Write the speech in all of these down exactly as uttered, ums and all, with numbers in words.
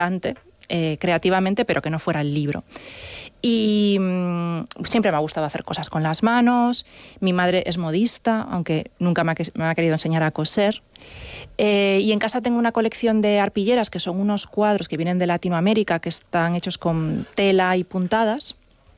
eh, creativamente, pero que no fuera el libro. Y mmm, siempre me ha gustado hacer cosas con las manos. Mi madre es modista, aunque nunca me ha, me ha querido enseñar a coser. Eh, y en casa tengo una colección de arpilleras, que son unos cuadros que vienen de Latinoamérica, que están hechos con tela y puntadas,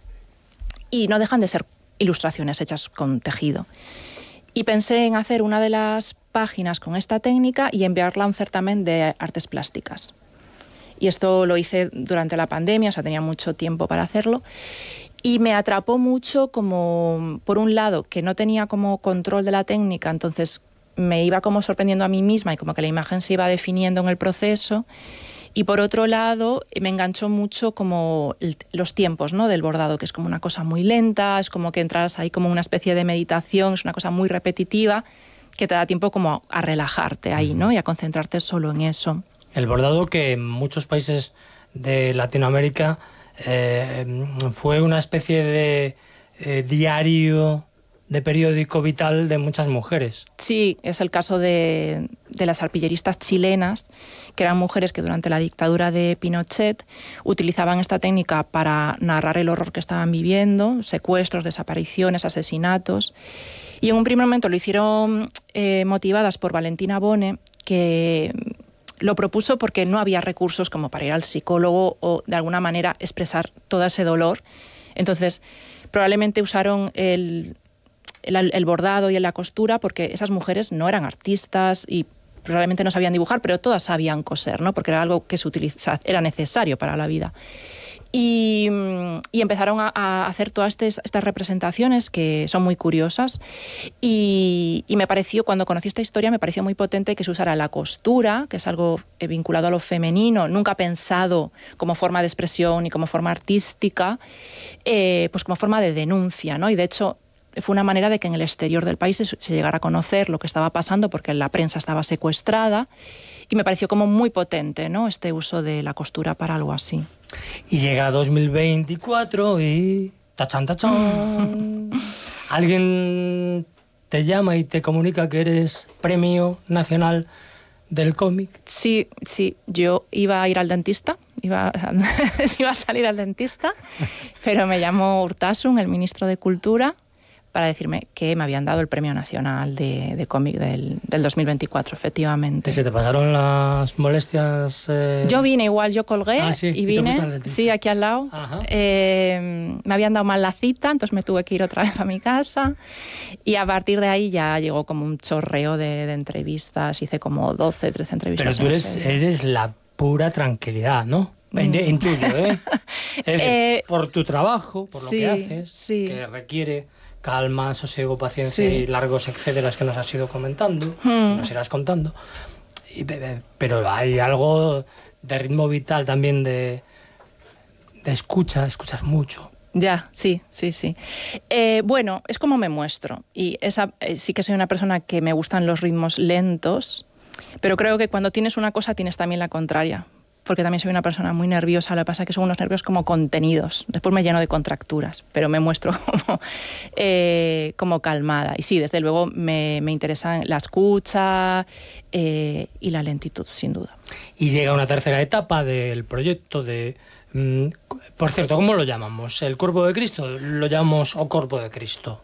y no dejan de ser ilustraciones hechas con tejido. Y pensé en hacer una de las páginas con esta técnica y enviarla a un certamen de artes plásticas. Y esto lo hice durante la pandemia, o sea, tenía mucho tiempo para hacerlo. Y me atrapó mucho como, por un lado, que no tenía como control de la técnica, entonces me iba como sorprendiendo a mí misma y como que la imagen se iba definiendo en el proceso. Y por otro lado, me enganchó mucho como el, los tiempos, ¿no?, del bordado, que es como una cosa muy lenta, es como que entras ahí como una especie de meditación, es una cosa muy repetitiva, que te da tiempo como a relajarte ahí, ¿no?, y a concentrarte solo en eso. El bordado, que en muchos países de Latinoamérica eh, fue una especie de eh, diario, de periódico vital de muchas mujeres. Sí, es el caso de, de las arpilleristas chilenas, que eran mujeres que durante la dictadura de Pinochet utilizaban esta técnica para narrar el horror que estaban viviendo, secuestros, desapariciones, asesinatos. Y en un primer momento lo hicieron eh, motivadas por Valentina Bone, que lo propuso porque no había recursos como para ir al psicólogo o de alguna manera expresar todo ese dolor. Entonces, probablemente usaron el, el, el bordado y la costura porque esas mujeres no eran artistas y probablemente no sabían dibujar, pero todas sabían coser, ¿no?, porque era algo que se utiliza, era necesario para la vida. Y, y empezaron a, a hacer todas estas, estas representaciones que son muy curiosas y, y me pareció, cuando conocí esta historia, me pareció muy potente que se usara la costura, que es algo vinculado a lo femenino, nunca pensado como forma de expresión y como forma artística, eh, pues como forma de denuncia, ¿no? Y de hecho fue una manera de que en el exterior del país se, se llegara a conocer lo que estaba pasando porque la prensa estaba secuestrada y me pareció como muy potente, ¿no?, este uso de la costura para algo así. Y llega dos mil veinticuatro y... ¡Tachán, tachán! Alguien te llama y te comunica que eres Premio Nacional del Cómic. Sí, sí. Yo iba a ir al dentista, iba a, iba a salir al dentista, pero me llamó Urtasun, el ministro de Cultura, para decirme que me habían dado el Premio Nacional de, de Cómic del, del dos mil veinticuatro, efectivamente. ¿Y se te pasaron las molestias? Eh... Yo vine igual, yo colgué ah, sí. y vine, ¿Y sí, aquí al lado. Eh, me habían dado mal la cita, entonces me tuve que ir otra vez a mi casa y a partir de ahí ya llegó como un chorreo de, de entrevistas, hice como doce, trece entrevistas. Pero tú eres, eres la pura tranquilidad, ¿no? Intuyo, ¿eh? Es decir, eh, por tu trabajo, por lo sí, que haces, sí. que requiere calma, sosiego, paciencia sí. y largos etcéteras que nos has ido comentando, hmm. nos irás contando. Y, pero hay algo de ritmo vital también, de, de escucha, escuchas mucho. Ya, sí, sí, sí. Eh, bueno, es como me muestro. Y esa, eh, sí que soy una persona que me gustan los ritmos lentos, pero creo que cuando tienes una cosa tienes también la contraria. Porque también soy una persona muy nerviosa, lo que pasa es que son unos nervios como contenidos. Después me lleno de contracturas, pero me muestro como, eh, como calmada. Y sí, desde luego me, me interesan la escucha eh, y la lentitud, sin duda. Y llega una tercera etapa del proyecto de... Mmm, por cierto, ¿cómo lo llamamos? ¿El Cuerpo de Cristo? ¿Lo llamamos O Corpo de Cristo?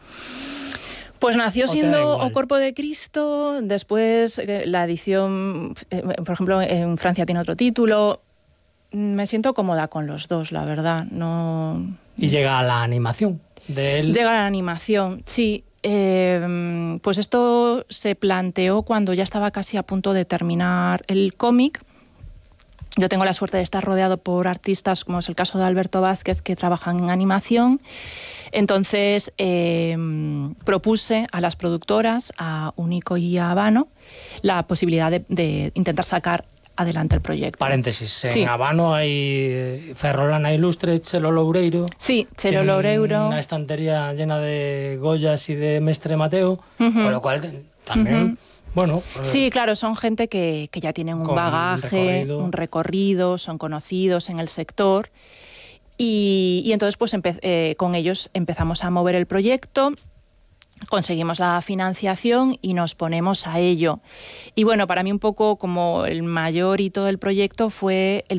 Pues nació siendo O Corpo de Cristo, después eh, la edición, eh, por ejemplo, en Francia tiene otro título. Me siento cómoda con los dos, la verdad. No... Y llega a la animación de él. Llega a la animación, sí. Eh, pues esto se planteó cuando ya estaba casi a punto de terminar el cómic. Yo tengo la suerte de estar rodeado por artistas, como es el caso de Alberto Vázquez, que trabajan en animación. Entonces eh, propuse a las productoras, a Unico y a Habano, la posibilidad de, de intentar sacar adelante el proyecto. Paréntesis, en sí. Habano hay Ferrolana Ilustre, Chelo Loureiro. Sí, Chelo Loureiro. Una estantería llena de Goyas y de Mestre Mateo, uh-huh. con lo cual también... Uh-huh. Bueno, pues, sí, claro, son gente que, que ya tienen un bagaje, un recorrido. un recorrido, son conocidos en el sector y, y entonces pues empe- eh, con ellos empezamos a mover el proyecto, conseguimos la financiación y nos ponemos a ello. Y bueno, para mí un poco como el mayor hito del proyecto fue el